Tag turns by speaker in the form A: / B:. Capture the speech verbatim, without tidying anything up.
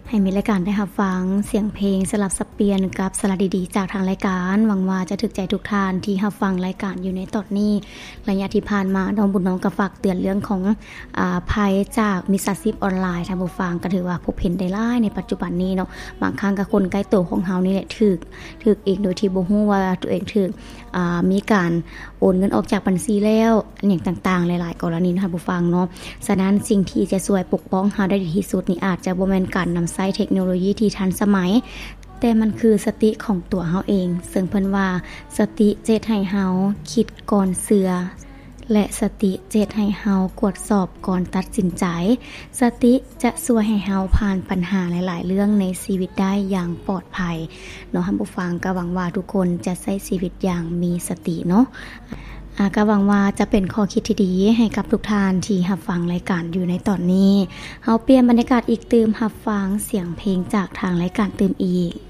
A: ให้มีรายการได้รับฟังเสียงเพลงสลับสับเปลี่ยนกับสาระดีๆจากทางรายการหวังว่าจะถึกใจทุกท่านที่รับฟังรายการอยู่ในตอนนี้ระยะที่ผ่านมาน้องบุญน้องก็ฝากเตือนเรื่องของอ่าภัยจากมิจฉาชีพออนไลน์ท่านผู้ฟังก็ถือว่าพบเห็นได้หลายในปัจจุบันนี้เนาะบางครั้งก็คนใกล้ตัวของเฮานี่แหละถูกถูกอีกโดยที่บ่ฮู้ว่าตัวเองถูกอ่ามีการโอนเงินออกจากบัญชีแล้วอย่างต่างๆหลายๆกรณีท่านผู้ฟังเนาะฉะนั้นสิ่งที่จะช่วยปกป้องเฮาได้ดีที่สุดนี่อาจจะบ่แม่นการนำใช้เทคโนโลยีที่ทันสมัยแต่มันคือสติของตัวเฮาเองซึ่งเพิ่นว่าสติเจตให้เฮาคิดก่อนเสือและสติเจตให้เฮากวดสอบก่อนตัดสินใจสติจะช่วยให้เฮาผ่านปัญหาหลายๆเรื่องในชีวิตได้อย่างปลอดภัยเนาะท่านผู้ฟังก็หวังว่าทุกคนจะใช้ชีวิตอย่างมีสติเนาะอ่าก็หวังว่าจะเป็นข้อคิดที่ดีให้กับทุกท่านที่รับฟังรายการอยู่ในตอนนี้เฮาเปลี่ยนบรรยากาศอีกตื่มรับฟังเสียงเพลงจากทางรายการตื่มอีก